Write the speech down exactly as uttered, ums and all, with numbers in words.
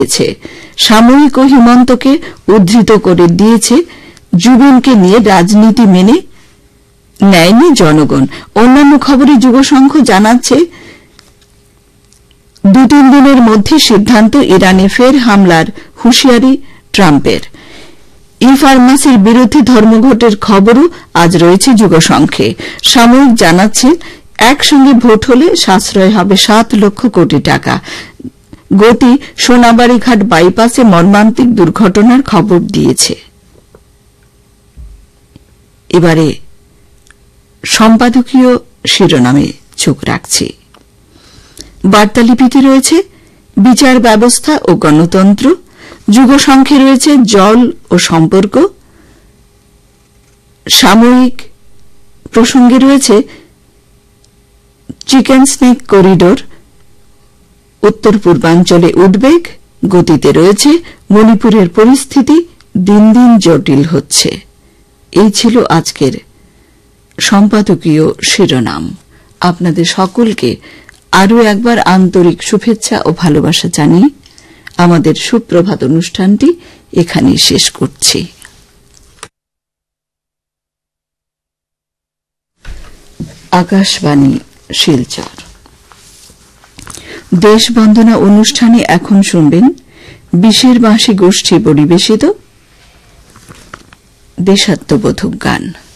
সাময়িক ও হিমন্তকে উদ্ধৃত করে দিয়েছে যুবনকে নিয়ে রাজনীতি মেনে নেয়নি জনগণ। অন্যান্য খবরে যুগসংঘ জানাচ্ছে দু তিন দিনের মধ্যে সিদ্ধান্ত, ইরানে ফের হামলার হুঁশিয়ারি ট্রাম্পের। ই ফার্মাসির বিরুদ্ধে ধর্মঘটের খবরও আজ রয়েছে যুগসংঘে। সাময়িক জানাচ্ছে একসঙ্গে ভোট হলে সাশ্রয় হবে সাত লক্ষ কোটি টাকা। গতি সোনাবাড়িঘাট বাইপাসে মর্মান্তিক দুর্ঘটনার খবর দিয়েছে। এবারে সম্পাদকীয় শিরোনামে চোখ রাখছি। বার্তালিপিতে রয়েছে বিচার ব্যবস্থা ও গণতন্ত্র, যুগসংঘে রয়েছে জল ও সম্পর্ক, সাময়িক প্রসঙ্গে রয়েছে চিকেন স্নেক করিডোর, উত্তর পূর্বাঞ্চলে উদ্বেগ, গতিতে রয়েছে মণিপুরের পরিস্থিতি দিন দিন জটিল হচ্ছে। এই ছিল আজকের সম্পাদকীয় শিরোনাম। আপনাদের সকলকে আরও একবার আন্তরিক শুভেচ্ছা ও ভালোবাসা জানিয়ে আমাদের সুপ্রভাত অনুষ্ঠানটি এখানেই শেষ করছি। আকাশবাণী শিলচর। দেশবন্দনা অনুষ্ঠানে এখন শুনবেন বিশের বাঁশি গোষ্ঠী পরিবেশিত দেশাত্মবোধক গান।